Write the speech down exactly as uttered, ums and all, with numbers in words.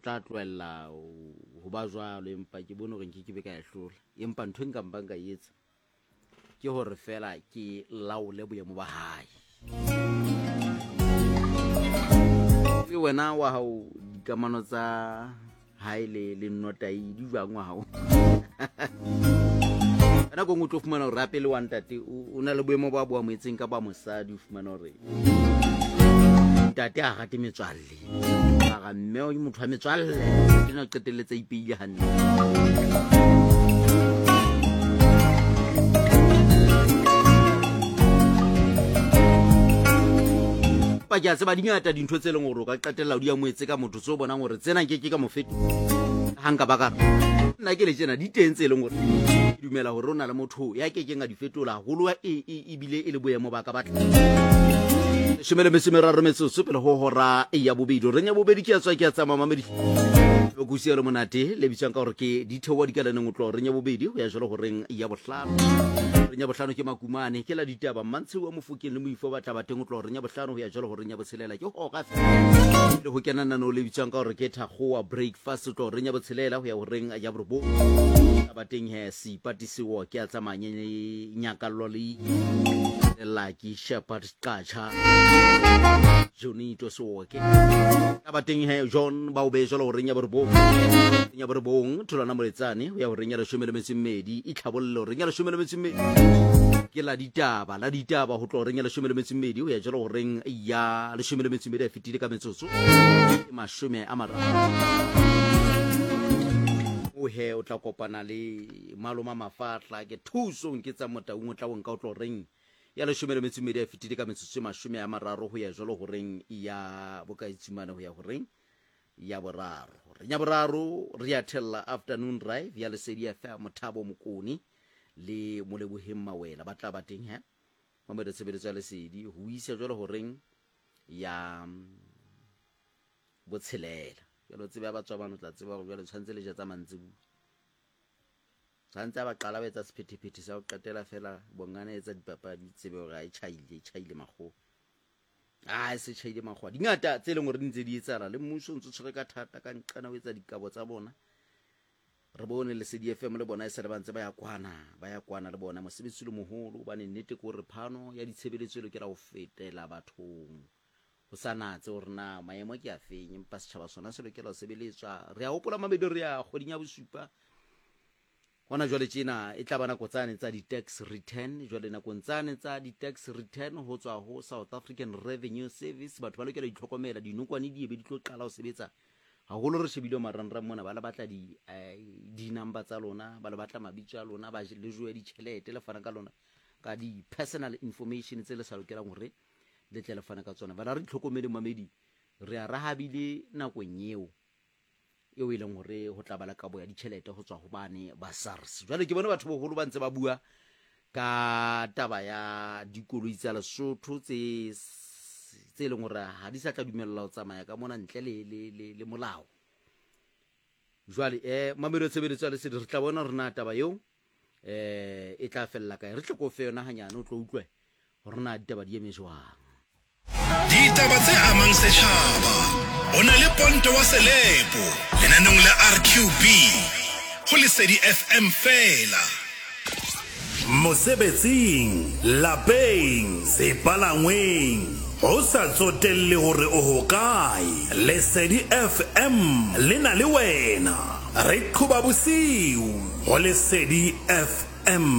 tla tloella ho ba jwalo empa ke bone hore ke be ka ehlola empa ntho nka mbanga yetsa ke hore fela ke laole boemo ba hae ke wena wa hao dikamano tsa hae le le nnotai di jwang wa hao ana go ngotlo fumana hore rapele wa ntate o na le boemo ba bo amoetseng ka ba mosadi o fumana hore ntate a gate metswalle ga mme o motho wa metswalle ke na qeteletsa ipeile hanne pa ke a tseba dingata dintho tse leng hore o ka qetella o di amoetse ka motho tse o bonang hore tsena ke ke ka mofeto hanga ba ka nna ke le tsena di teng tse leng hore dumela hore ona le motho ya ke ke nga di fetola holo e ibile e le boemo ba ka batla shemele mesimera remetso sepele ho hora e ya bobedi re nya bobedi ke a tswa ke a tsama mamedi go kusiela monate le bitsang ka hore ke dithewa di ka lana ngotlo re nya bobedi ho ya jolo horeng ya bohlano re nya bohlano ke makumane ke la ditaba mantse wa mofokeng le moifo ba tla ba teng ngotlo re nya bohlano ho ya jolo hore nya botshelela ke ho ga le ho kena nana no le bitsang ka hore ke thakgoa breakfast tlo re nya botshelela ho ya horeng ya borbo ba teng he si patisiwa ke a tsamanye nyakallo le Lucky Shepherd Qacha Jonito Soke ba teng he John ba o be jolo hore nya borbo nya borbong thulana moletsane ho ya hore nya le shomele metsimedi e tlhabollo hore nya le shomele metsimedi ke la ditaba la ditaba ho tlo hore nya le shomele metsimedi ho ya jolo hore ya le shomele metsimedi a fitile ka metsotso ke mashome a mararo o he o tla kopana le maloma mafatla ke thuso nke tsa motaung o tla won ka o tlo reng ya le shomele metsimedi a fitile ka metsotso mashome a mararo ho ya jolo horeng ya bokaitsimana ho ya horeng ya boraro re nya boraro re ya thella afternoon drive ya le sedi fa mothabo mokoni le moleboheng mawela ba tla ba teng he mo me retsebeletsa le sedi ho isa jolo horeng ya botshelela ya lo tsebe ba tswa bana tla tseba go jwale tshwantse le ja tsa mantsibu tshwantse ba qala ba etsa sephetephete sa go qetela fela bongana etsa dipapadi tsebe gore a e chaile chaile mago a se chaile mago dingata tse leng gore di ntse di etsala le mmuso ntse tshwere ka thata ka nqana o etsa dikabo tsa bona re bone le C D F M le bona e se re bantse ba ya kwana ba ya kwana le bona mosebetsi le moholo ba ne nnete go re phano ya ditshebeletso le ke ra go fetela bathong go sanatse gore na maemo ke a feng empa setšhaba sona se lokela go sebeletswa re a hopola mabedi re ya go dinya bosupa hona jwale tsena e tla bana go tsane tsa di tax return jwale na go tsane tsa di tax return ho tswa ho South African Revenue Service batho ba lokela itlhokomela dinokwane di ebe di tlo qala go sebetsa ha holo re shebile marangrang mona ba la batla di di number tsa lona ba la batla mabitso a lona ba le jwe di tšhelete le fana ka lona ka di personal information tse le sa lokelang hore le tle le fana ka tsona ba la re tlhokomele mamedi re a rahabile nako nyeo eo e leng hore ho tla bala kabo ya ditšhelete ho tswa ho bane ba SARS jwale ke bona batho bo holo ba ntse ba bua ka taba ya dikoloi tsa Lesotho tse tse leng hore ha di sa tla dumella ho tsamaya ka mona ntle le le le molao jwale eh mamelo tsebeletso le se re tla bona rena taba eo eh e tla fella ka re tle go fe yona hanyane o tlo utlwe rena ditaba di eme jwang ditaba tse amang setjhaba ona le ponto wa selepo lenanong la R Q B go le Sedi F M fela mosebetsing lapeng sepalangweng o sa tsotelle hore o hokae le Sedi F M le na le wena re qhuba bosiu go le Sedi F M